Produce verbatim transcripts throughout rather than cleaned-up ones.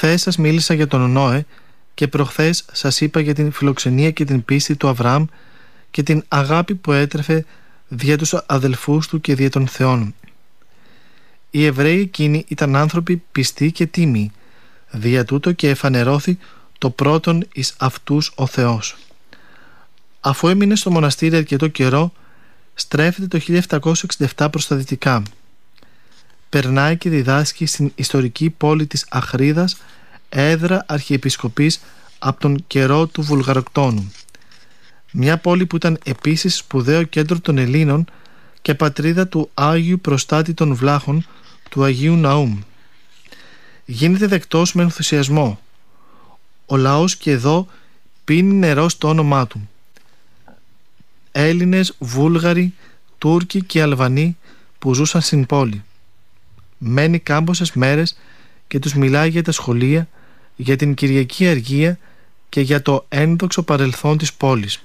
Χθες σας μίλησα για τον Νόε και προχθές σας είπα για την φιλοξενία και την πίστη του Αβραάμ και την αγάπη που έτρεφε δια τους αδελφούς του και δια των θεών. Οι Εβραίοι εκείνοι ήταν άνθρωποι πιστοί και τίμοι, δια τούτο και εφανερώθη το πρώτον εις αυτούς ο Θεός. Αφού έμεινε στο μοναστήρι αρκετό καιρό, στρέφεται το χίλια επτακόσια εξήντα επτά προς τα δυτικά. Περνάει και διδάσκει στην ιστορική πόλη της Αχρίδας, έδρα αρχιεπισκοπής από τον καιρό του Βουλγαροκτόνου. Μια πόλη που ήταν επίσης σπουδαίο κέντρο των Ελλήνων και πατρίδα του Άγιου Προστάτη των Βλάχων, του Αγίου Ναούμ. Γίνεται δεκτός με ενθουσιασμό. Ο λαός και εδώ πίνει νερό στο όνομά του. Έλληνες, Βούλγαροι, Τούρκοι και Αλβανοί που ζούσαν στην πόλη. Μένει κάμποσες μέρες και τους μιλάει για τα σχολεία, για την Κυριακή Αργία και για το ένδοξο παρελθόν της πόλης.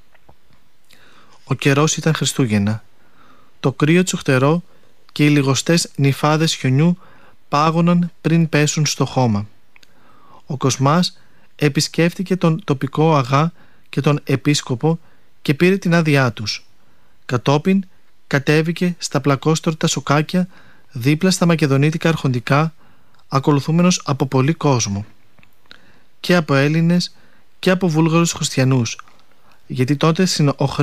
Ο καιρός ήταν Χριστούγεννα. Το κρύο τσουχτερό και οι λιγοστές νυφάδες χιονιού πάγωναν πριν πέσουν στο χώμα. Ο Κοσμάς επισκέφτηκε τον τοπικό αγά και τον επίσκοπο και πήρε την άδειά τους. Κατόπιν κατέβηκε στα πλακόστορτα σοκάκια δίπλα στα μακεδονίτικα αρχοντικά, ακολουθούμενος από πολύ κόσμο, και από Έλληνες και από Βούλγαρους χριστιανούς, γιατί τότε στην